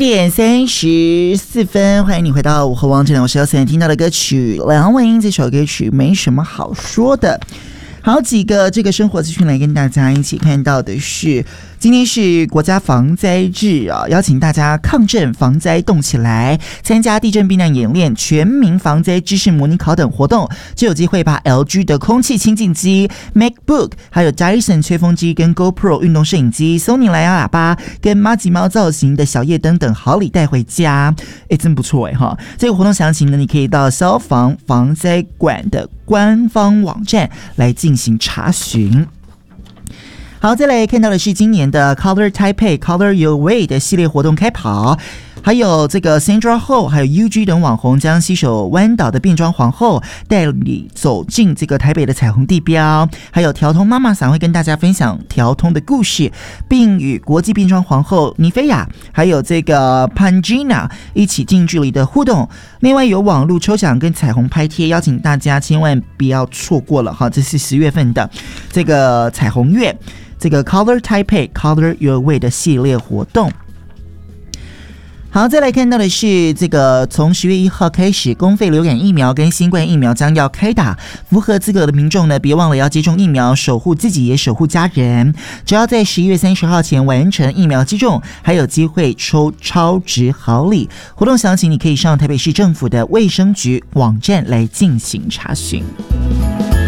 11:34，欢迎你回到午后王这里，我是现在听到的歌曲梁文音，这首歌曲没什么好说的。好几个这个生活资讯来跟大家一起看到的是，今天是国家防灾日啊，邀请大家抗震防灾动起来，参加地震避难演练、全民防灾知识模拟考等活动，就有机会把 LG 的空气清净机、MacBook， 还有 Dyson 吹风机跟 GoPro 运动摄影机、Sony 蓝牙喇叭跟马吉猫造型的小夜灯等好礼带回家。真不错哈！这个活动详情呢，你可以到消防防灾馆的官方网站来进行查询。好，再来看到的是今年的 Color Taipei Color Your Way 的系列活动开跑，还有这个 Sandra Ho 还有 UG 等网红将携手湾岛的变装皇后带你走进这个台北的彩虹地标，还有调通妈妈桑会跟大家分享调通的故事，并与国际变装皇后妮菲亚还有这个 Pangina 一起近距离的互动。另外有网络抽奖跟彩虹拍贴，邀请大家千万不要错过了哈，这是10月份的这个彩虹月，这个 Color Taipei Color Your Way 的系列活动。好，再来看到的是这个从10月1号开始，公费流感疫苗跟新冠疫苗将要开打，符合资格的民众呢，别忘了要接种疫苗，守护自己也守护家人。只要在11月30号前完成疫苗接种，还有机会抽超值好礼。活动详情你可以上台北市政府的卫生局网站来进行查询。